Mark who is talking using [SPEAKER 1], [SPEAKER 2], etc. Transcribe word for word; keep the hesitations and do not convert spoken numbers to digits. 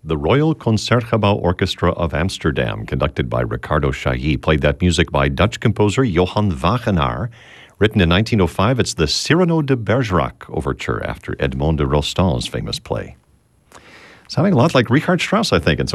[SPEAKER 1] The Royal Concertgebouw Orchestra of Amsterdam, conducted by Ricardo Chailly, played that music by Dutch composer Johann Wagenaar. Written in nineteen oh five, it's the Cyrano de Bergerac overture after Edmond de Rostan's famous play. Sounding a lot like Richard Strauss, I think. And so